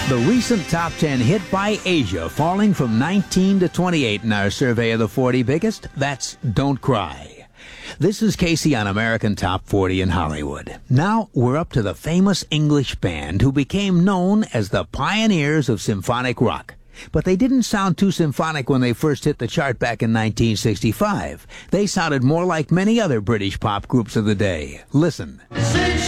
The recent top 10 hit by Asia, falling from 19 to 28 in our survey of the 40 biggest. That's Don't Cry. This is Casey on American Top 40 in Hollywood. Now we're up to the famous English band who became known as the pioneers of symphonic rock. But they didn't sound too symphonic when they first hit the chart back in 1965. They sounded more like many other British pop groups of the day. Listen.